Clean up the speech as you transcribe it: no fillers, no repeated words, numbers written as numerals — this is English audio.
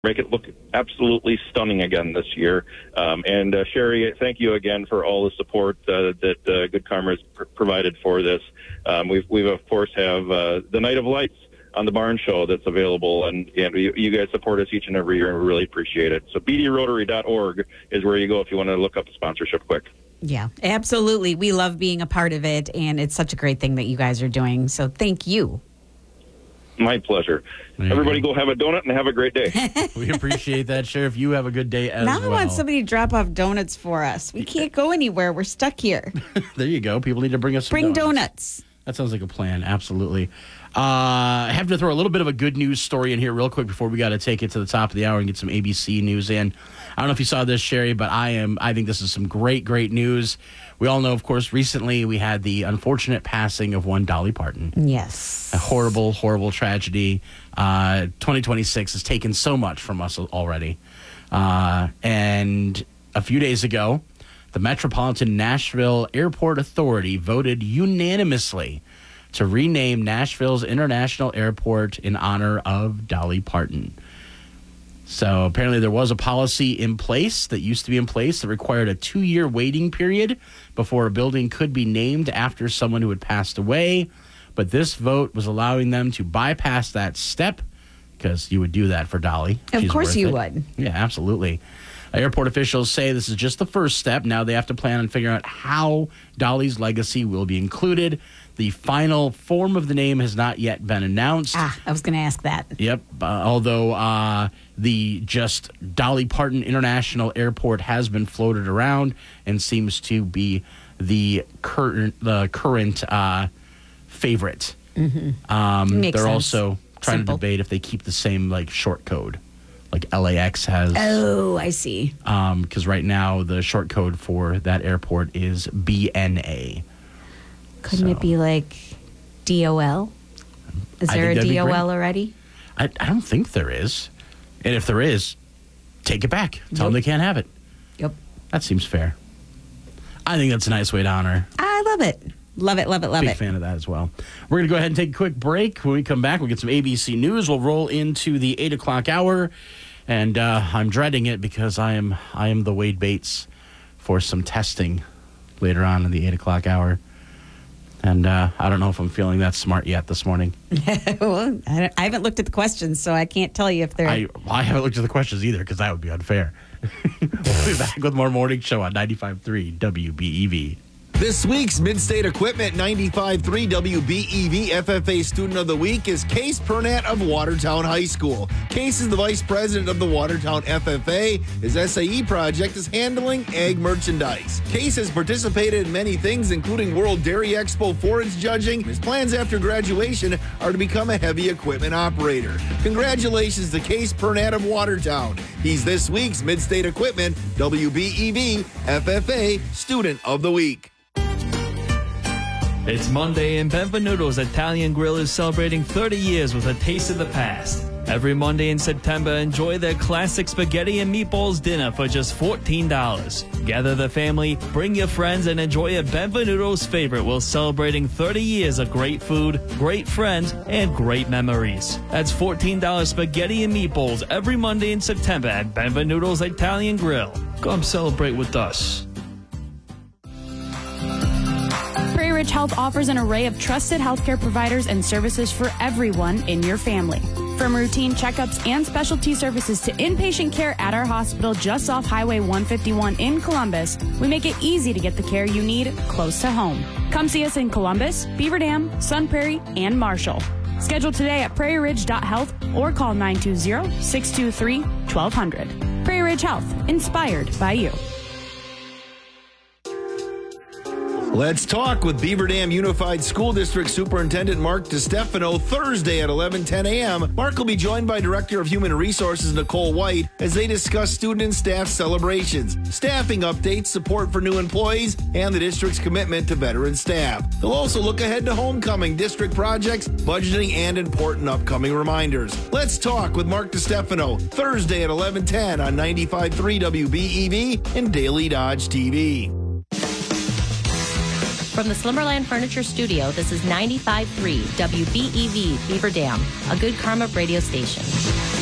make it look absolutely stunning again this year. And Sherry, thank you again for all the support that Good Karma has provided for this. We've of course have the Night of Lights on the Barn Show that's available, and you guys support us each and every year, and we really appreciate it. So bdrotary.org is where you go if you want to look up a sponsorship quick. Yeah, absolutely. We love being a part of it, and it's such a great thing that you guys are doing. So thank you. My pleasure. Everybody go have a donut and have a great day. We appreciate that, Sheriff. You have a good day as well. Now I want somebody to drop off donuts for us. We can't go anywhere. We're stuck here. There you go. People need to bring us some Bring donuts. That sounds like a plan. Absolutely. I have to throw a little bit of a good news story in here real quick before we got to take it to the top of the hour and get some ABC news in. I don't know if you saw this, Sherry, but I think this is some great news. We all know, of course, recently we had the unfortunate passing of one Dolly Parton. Yes. A horrible tragedy. 2026 has taken so much from us already. And a few days ago, the Metropolitan Nashville Airport Authority voted unanimously to rename Nashville's International Airport in honor of Dolly Parton. So apparently there was a policy in place that used to be in place that required a 2-year waiting period before a building could be named after someone who had passed away. But this vote was allowing them to bypass that step, because you would do that for Dolly. Of course you would. Yeah, absolutely. Airport officials say this is just the first step. Now they have to plan on figuring out how Dolly's legacy will be included. The final form of the name has not yet been announced. I was going to ask that. Yep. Although the just Dolly Parton International Airport has been floated around and seems to be the current favorite. Mm-hmm. They're also trying to debate if they keep the same short code, like LAX has. Oh, I see. Because right now the short code for that airport is BNA. Couldn't it be like DOL? Is there a DOL already? I don't think there is. And if there is, take it back. Tell them they can't have it. Yep. That seems fair. I think that's a nice way to honor. I love it. Love it. Big fan of that as well. We're going to go ahead and take a quick break. When we come back, we'll get some ABC News. We'll roll into the 8 o'clock hour. And I'm dreading it because I am the Wade Bates for some testing later on in the 8 o'clock hour. And I don't know if I'm feeling that smart yet this morning. Well, I haven't looked at the questions, so I can't tell you if they're... I haven't looked at the questions either, because that would be unfair. We'll be back with more Morning Show on 95.3 WBEV. This week's Mid-State Equipment 95.3 WBEV FFA Student of the Week is Case Pernat of Watertown High School. Case is the Vice President of the Watertown FFA. His SAE project is handling ag merchandise. Case has participated in many things, including World Dairy Expo forage judging. His plans after graduation are to become a heavy equipment operator. Congratulations to Case Pernat of Watertown. He's this week's Mid-State Equipment WBEV FFA Student of the Week. It's Monday and Benvenuto's Italian Grill is celebrating 30 years with a taste of the past. Every Monday in September, enjoy their classic spaghetti and meatballs dinner for just $14. Gather the family, bring your friends, and enjoy a Benvenuto's favorite while celebrating 30 years of great food, great friends, and great memories. That's $14 spaghetti and meatballs every Monday in September at Benvenuto's Italian Grill. Come celebrate with us. Prairie Ridge Health offers an array of trusted healthcare providers and services for everyone in your family. From routine checkups and specialty services to inpatient care at our hospital just off Highway 151 in Columbus, we make it easy to get the care you need close to home. Come see us in Columbus, Beaver Dam, Sun Prairie, and Marshall. Schedule today at prairieridge.health or call 920-623-1200. Prairie Ridge Health, inspired by you. Let's talk with Beaver Dam Unified School District Superintendent Mark DiStefano Thursday at 11:10 a.m. Mark will be joined by Director of Human Resources Nicole White as they discuss student and staff celebrations, staffing updates, support for new employees, and the district's commitment to veteran staff. They'll also look ahead to homecoming, district projects, budgeting, and important upcoming reminders. Let's talk with Mark DiStefano Thursday at 11:10 on 95.3 WBEV and Daily Dodge TV. From the Slimmerland Furniture Studio, this is 95.3 WBEV Beaver Dam, a Good Karma radio station.